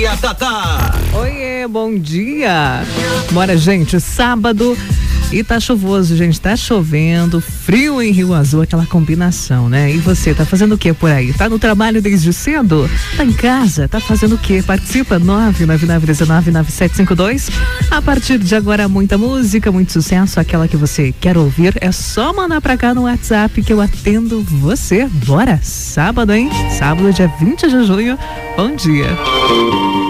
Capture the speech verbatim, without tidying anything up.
dia, Tatá. Oiê, bom dia. Bora, gente, sábado e tá chuvoso, gente, tá chovendo, frio em Rio Azul, aquela combinação, né? E você, tá fazendo o que por aí? Tá no trabalho desde cedo? Tá em casa? Tá fazendo o que? Participa, nove nove nove um nove nove sete cinco dois. A partir de agora, muita música, muito sucesso, aquela que você quer ouvir, é só mandar pra cá no WhatsApp que eu atendo você. Bora, sábado, hein? Sábado, dia vinte de junho, bom dia.